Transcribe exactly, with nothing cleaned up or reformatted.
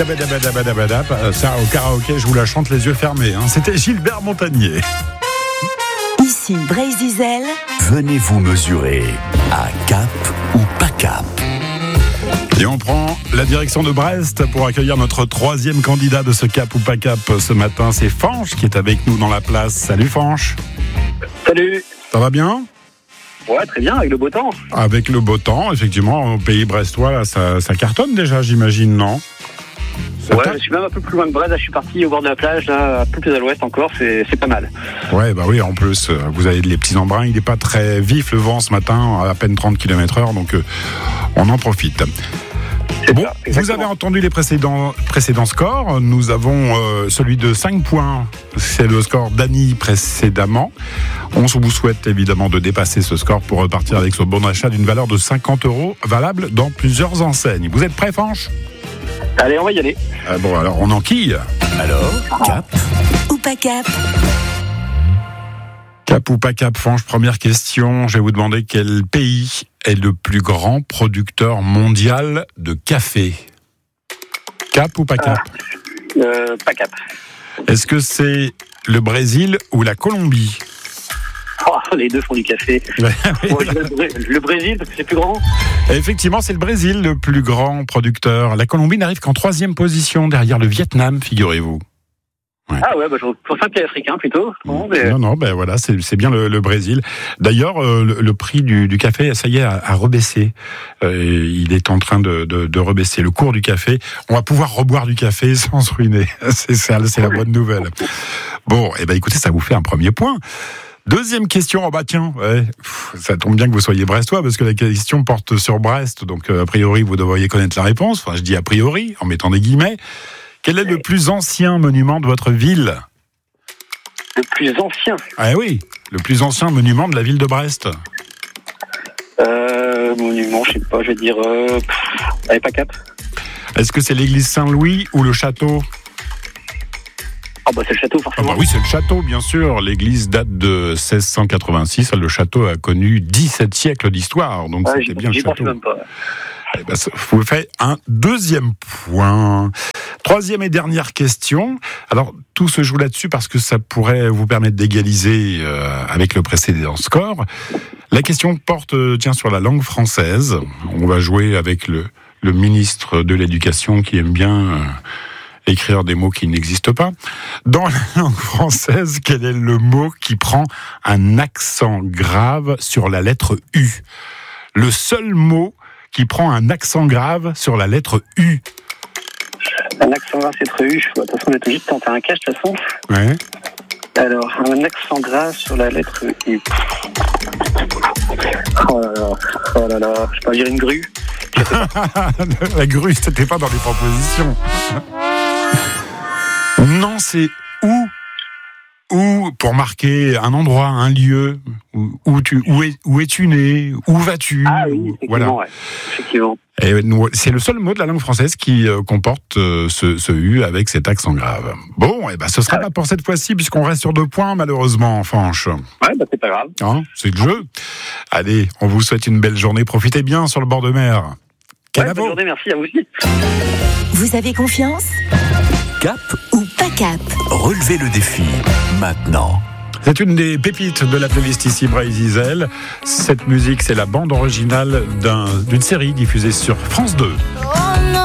Dabadabadabadabadab. Ça, au karaoké, je vous la chante les yeux fermés. Hein. C'était Gilbert Montagnier. Ici Brésil. Venez vous mesurer à Cap ou pas Cap. Et on prend la direction de Brest pour accueillir notre troisième candidat de ce Cap ou pas Cap ce matin. C'est Fanche qui est avec nous dans la place. Salut Fanche. Salut. Ça va bien ? Ouais, très bien, avec le beau temps. Avec le beau temps, effectivement, au pays brestois, là, ça, ça cartonne déjà, j'imagine, non ? Ça Ouais, t'a... je suis même un peu plus loin que Brest. Là, je suis parti au bord de la plage, là, un peu plus à l'ouest encore. C'est, c'est pas mal. Ouais, bah oui, en plus, vous avez les petits embruns. Il n'est pas très vif le vent ce matin, à peine trente kilomètres heure, donc euh, on en profite. C'est bon, ça, vous avez entendu les précédents, précédents scores. Nous avons euh, celui de cinq points. C'est le score d'Annie précédemment. On vous souhaite évidemment de dépasser ce score pour repartir avec ce bon d'achat d'une valeur de cinquante euros, valable dans plusieurs enseignes. Vous êtes prêts, Fanche ? Allez, on va y aller. Ah bon, alors on enquille. Alors, Cap ou pas Cap ? Cap ou pas Cap, Fanche, première question. Je vais vous demander quel pays est le plus grand producteur mondial de café. Cap ou pas Cap ? euh, euh, Pas Cap. Est-ce que c'est le Brésil ou la Colombie ? Oh, les deux font du café. Ouais, Bon, le, le Brésil, parce que c'est plus grand. Effectivement, c'est le Brésil le plus grand producteur. La Colombie n'arrive qu'en troisième position derrière le Vietnam, figurez-vous. Ouais. Ah ouais, bah, je pense un pays africain plutôt. Non, mais... non, non, ben voilà, c'est, c'est bien le, le Brésil. D'ailleurs, euh, le, le prix du, du café, ça y est, a, a rebaissé. Euh, il est en train de, de, de rebaisser. Le cours du café, on va pouvoir reboire du café sans se ruiner. C'est, c'est, c'est la bonne nouvelle. Bon, et eh ben écoutez, ça vous fait un premier point. Deuxième question, oh bah tiens, ouais, ça tombe bien que vous soyez brestois parce que la question porte sur Brest, donc a priori vous devriez connaître la réponse. Enfin, je dis a priori en mettant des guillemets. Quel est le plus ancien monument de votre ville ? Le plus ancien ? Ah oui, le plus ancien monument de la ville de Brest. Euh, monument, je sais pas, je vais dire... Euh, pff, allez, pas Cap. Est-ce que c'est l'église Saint-Louis ou le château ? Ah bah c'est le château, forcément. Ah bah oui, c'est le château, bien sûr. L'église date de seize cent quatre-vingt-six. Le château a connu dix-sept siècles d'histoire, donc ah, c'était bien le j'y château. Même pas. Eh ben, vous faites un deuxième point. Troisième et dernière question. Alors, tout se joue là-dessus parce que ça pourrait vous permettre d'égaliser euh, avec le précédent score. La question porte, euh, tiens, sur la langue française. On va jouer avec le, le ministre de l'Éducation qui aime bien euh, écrire des mots qui n'existent pas. Dans la langue française, quel est le mot qui prend un accent grave sur la lettre U ? Le seul mot qui prend un accent grave sur la lettre U. Un accent grave, c'est trop U. De toute façon, on est obligé de tenter un cache, de toute façon. Ouais. Alors, un accent grave sur la lettre U. Oh là là, oh là là, je peux pas dire une grue. La grue, c'était pas dans les propositions. Non, c'est où ? Ou pour marquer un endroit, un lieu, où, où, tu, où, est, où es-tu né, où vas-tu ? Ah oui, effectivement, voilà. Ouais, effectivement. Et c'est le seul mot de la langue française qui euh, comporte euh, ce, ce U avec cet accent grave. Bon, et ben ce sera ah, pas pour cette fois-ci puisqu'on reste sur deux points malheureusement, Fanche. Ouais, bah c'est pas grave. Hein, c'est le jeu. Allez, on vous souhaite une belle journée. Profitez bien sur le bord de mer. Ouais, bonne journée, merci à vous aussi. Vous avez confiance ? Cap ou pas Cap ? Relevez le défi maintenant. C'est une des pépites de la playlist ici, Brésil. Cette musique, c'est la bande originale d'un, d'une série diffusée sur France deux.